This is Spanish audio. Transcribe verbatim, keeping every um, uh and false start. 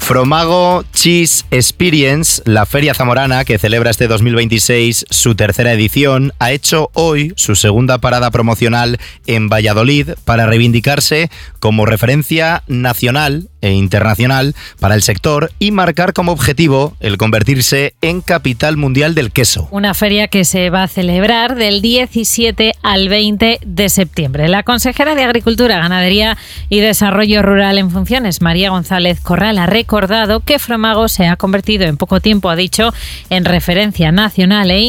Fromago Cheese Experience, la feria zamorana que celebra este dos mil veintiséis su tercera edición, ha hecho hoy su segunda parada promocional en Valladolid para reivindicarse como referencia nacional e internacional para el sector y marcar como objetivo el convertirse en capital mundial del queso. Una feria que se va a celebrar del diecisiete al veinte de septiembre. La consejera de Agricultura, Ganadería y Desarrollo Rural en funciones, María González Corral, ha recordado que Fromago se ha convertido en poco tiempo, ha dicho, en referencia nacional e